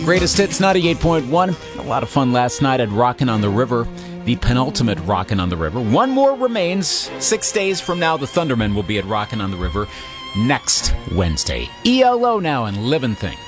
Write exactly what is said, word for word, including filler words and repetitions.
Greatest Hits ninety-eight point one. A lot of fun last night at Rockin' on the River, the penultimate Rockin' on the River. One more remains. Six days from now, the Thundermen will be at Rockin' on the River next Wednesday. E L O now and Livin' Thing.